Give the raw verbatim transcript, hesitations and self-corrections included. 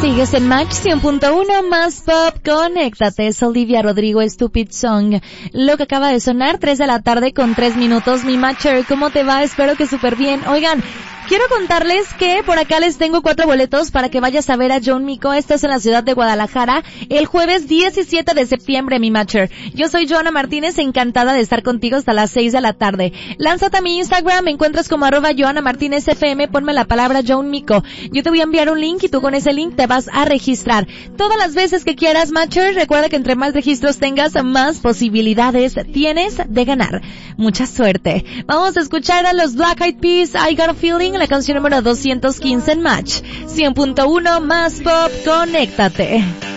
Sigues en Match cien punto uno más pop, conéctate. Es Olivia Rodrigo, Stupid Song. Lo que acaba de sonar, tres de la tarde con tres minutos. Mi Matcher, ¿cómo te va? Espero que súper bien. Oigan, quiero contarles que por acá les tengo cuatro boletos para que vayas a ver a John Mico. Esto es en la ciudad de Guadalajara, el jueves diecisiete de septiembre, mi Matcher. Yo soy Joana Martínez, encantada de estar contigo hasta las seis de la tarde. Lánzate a mi Instagram, me encuentras como arroba Joana Martínez F M, ponme la palabra John Mico. Yo te voy a enviar un link y tú con ese link te vas a registrar. Todas las veces que quieras, Matcher, recuerda que entre más registros tengas, más posibilidades tienes de ganar. Mucha suerte. Vamos a escuchar a los Black Eyed Peas, I Got a Feeling, la canción número doscientos quince en Match cien punto uno más pop, conéctate.